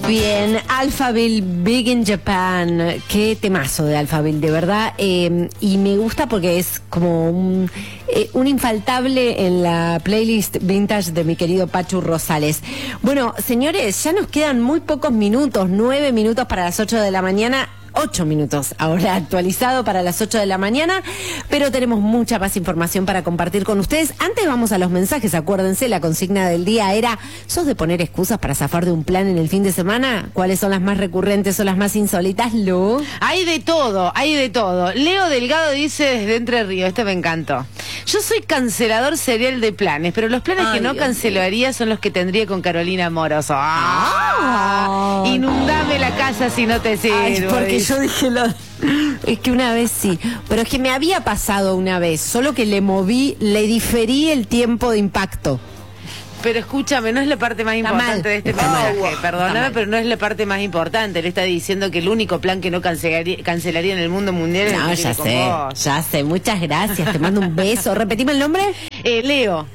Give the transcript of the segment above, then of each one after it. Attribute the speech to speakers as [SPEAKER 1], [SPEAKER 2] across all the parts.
[SPEAKER 1] Bien, Alphaville, Big in Japan. Qué temazo de Alphaville, de verdad. Y me gusta porque es como un infaltable en la playlist vintage de mi querido Pachu Rosales. Bueno, señores, ya nos quedan muy pocos minutos, 9 minutos para las 8 de la mañana. 8 minutos ahora actualizado para las 8 de la mañana, pero tenemos mucha más información para compartir con ustedes. Antes vamos a los mensajes, acuérdense, la consigna del día era: ¿sos de poner excusas para zafar de un plan en el fin de semana? ¿Cuáles son las más recurrentes o las más insólitas, Lu?
[SPEAKER 2] Hay de todo, hay de todo. Leo Delgado dice desde Entre Ríos, este me encantó: yo soy cancelador serial de planes, pero los planes que no cancelaría son los que tendría con Carolina Moroso. Inundame la casa si no te sirvo.
[SPEAKER 1] Ay, porque yo dije es que una vez sí, pero es que me había pasado una vez, solo que le diferí el tiempo de impacto.
[SPEAKER 2] Pero escúchame, no es la parte más importante de este mensaje. Perdóname, pero no es la parte más importante. Él está diciendo que el único plan que no cancelaría en el mundo mundial es el que tiene con vos.
[SPEAKER 1] Ya sé, muchas gracias, te mando un beso. ¿Repetime el nombre?
[SPEAKER 2] Leo.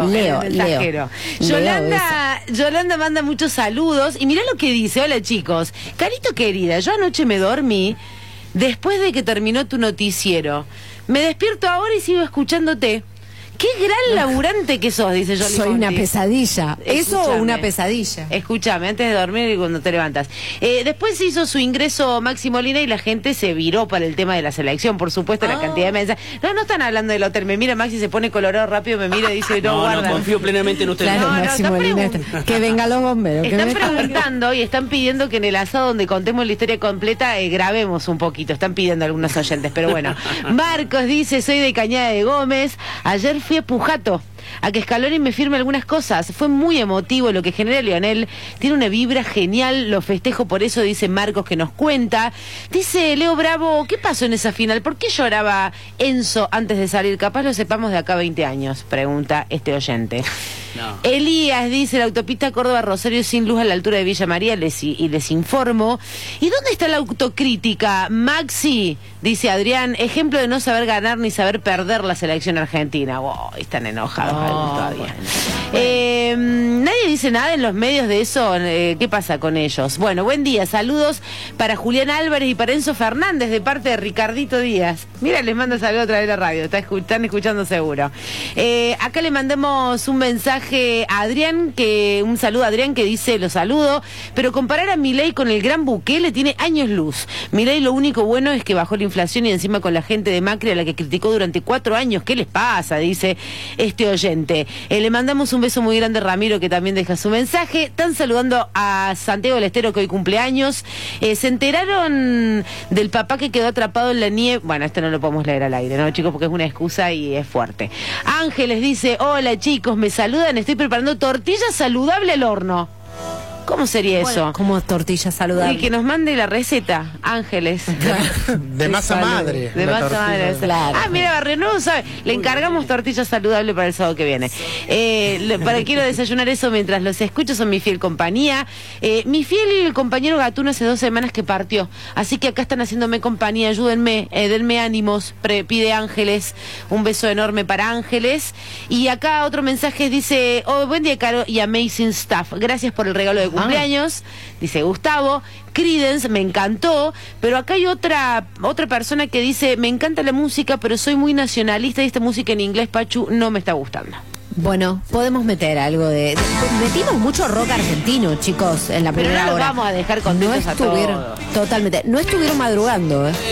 [SPEAKER 2] Yolanda manda muchos saludos y mirá lo que dice: hola chicos, Carito querida, yo anoche me dormí después de que terminó tu noticiero. Me despierto ahora y sigo escuchándote. Qué gran laburante que sos, dice Jolly.
[SPEAKER 1] Soy una pesadilla. ¿Eso o una pesadilla?
[SPEAKER 2] Escúchame, antes de dormir y cuando te levantas. Después hizo su ingreso Maxi Molina y la gente se viró para el tema de la selección, por supuesto, la cantidad de mensajes. No están hablando del hotel. Me mira Maxi, se pone colorado rápido, me mira y dice, no, guarda.
[SPEAKER 3] No, confío plenamente en ustedes.
[SPEAKER 1] Claro, Maxi Molina. Que vengan los bomberos.
[SPEAKER 2] Están preguntando y están pidiendo que en el asado donde contemos la historia completa grabemos un poquito. Están pidiendo algunos oyentes, pero bueno. Marcos dice, soy de Cañada de Gómez. Ayer fui a Pujato a que Scaloni me firme algunas cosas. Fue muy emotivo lo que genera Lionel. Tiene una vibra genial, lo festejo por eso, dice Marcos, que nos cuenta. Dice Leo Bravo, ¿qué pasó en esa final? ¿Por qué lloraba Enzo antes de salir? Capaz lo sepamos de acá a 20 años, pregunta este oyente. No. Elías dice, la autopista Córdoba-Rosario sin luz a la altura de Villa María, y les informo. ¿Y dónde está la autocrítica? Maxi, dice Adrián, ejemplo de no saber ganar ni saber perder la selección argentina. Wow, están enojados todavía. Nadie dice nada en los medios de eso. ¿Qué pasa con ellos? Bueno, buen día, saludos para Julián Álvarez y para Enzo Fernández de parte de Ricardito Díaz. Mira, les mando saludos a través de la radio, están escuchando seguro. Acá le mandamos un mensaje a Adrián, un saludo a Adrián, que dice, lo saludo, pero comparar a Milei con el gran Bukele tiene años luz. Milei lo único bueno es que bajó la inflación y encima con la gente de Macri a la que criticó durante 4 años. ¿Qué les pasa? Dice este oyente. Le mandamos un beso muy grande a Ramiro, que también deja su mensaje. Están saludando a Santiago del Estero, que hoy cumpleaños. Se enteraron del papá que quedó atrapado en la nieve. Bueno, esto no lo podemos leer al aire, ¿no, chicos? Porque es una excusa y es fuerte. Ángeles dice, hola chicos, me saludan, estoy preparando tortilla saludable al horno. ¿Cómo sería eso?
[SPEAKER 1] Como tortilla saludable.
[SPEAKER 2] Y que nos mande la receta, Ángeles.
[SPEAKER 4] De masa madre.
[SPEAKER 2] De masa madre.
[SPEAKER 1] Claro.
[SPEAKER 2] Mira, Barrio Nuevo sabe. Le encargamos tortilla saludable para el sábado que viene. Quiero desayunar eso mientras los escucho, son mi fiel compañía. Mi fiel compañero Gatuno hace 2 semanas que partió. Así que acá están haciéndome compañía. Ayúdenme, denme ánimos. Pide Ángeles. Un beso enorme para Ángeles. Y acá otro mensaje dice, buen día, Caro, y amazing stuff. Gracias por el regalo de cumpleaños, dice Gustavo. Creedence, me encantó, pero acá hay otra persona que dice, me encanta la música, pero soy muy nacionalista y esta música en inglés, Pachu, no me está gustando.
[SPEAKER 1] Bueno, podemos meter algo de... Metimos mucho rock argentino, chicos, en la primera hora.
[SPEAKER 2] Pero no lo vamos a dejar contentos a todos.
[SPEAKER 1] Totalmente. No estuvieron madrugando,